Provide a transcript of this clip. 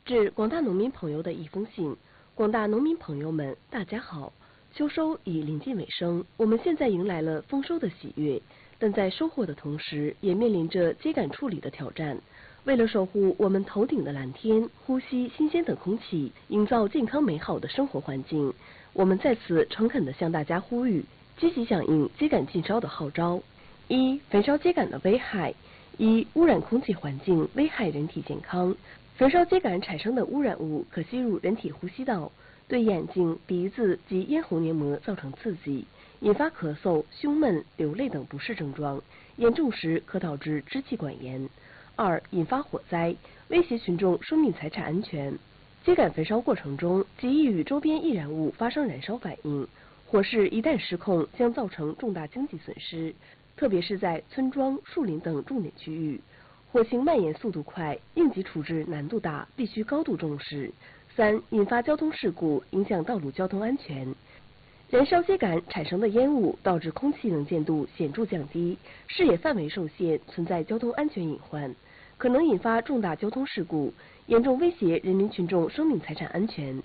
致广大农民朋友的一封信。广大农民朋友们，大家好！秋收已临近尾声，我们现在迎来了丰收的喜悦，但在收获的同时，也面临着秸秆处理的挑战。为了守护我们头顶的蓝天，呼吸新鲜的空气，营造健康美好的生活环境，我们在此诚恳地向大家呼吁，积极响应秸秆禁烧的号召。一、焚烧秸秆的危害。一、污染空气环境，危害人体健康。焚烧秸秆产生的污染物可吸入人体呼吸道，对眼睛、鼻子及咽喉黏膜造成刺激，引发咳嗽、胸闷、流泪等不适症状，严重时可导致支气管炎。二、引发火灾，威胁群众生命财产安全。秸秆焚烧过程中极易与周边易燃物发生燃烧反应，火势一旦失控，将造成重大经济损失，特别是在村庄、树林等重点区域。火情蔓延速度快，应急处置难度大，必须高度重视。三、引发交通事故，影响道路交通安全。燃烧秸秆产生的烟雾导致空气能见度显著降低，视野范围受限，存在交通安全隐患，可能引发重大交通事故，严重威胁人民群众生命财产安全。